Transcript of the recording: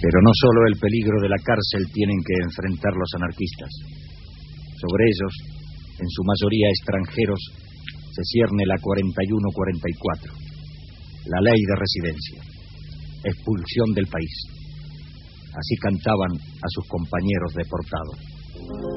Pero no solo el peligro de la cárcel tienen que enfrentar los anarquistas. Sobre ellos, en su mayoría extranjeros, se cierne la 41-44, la ley de residencia, expulsión del país. Así cantaban a sus compañeros deportados.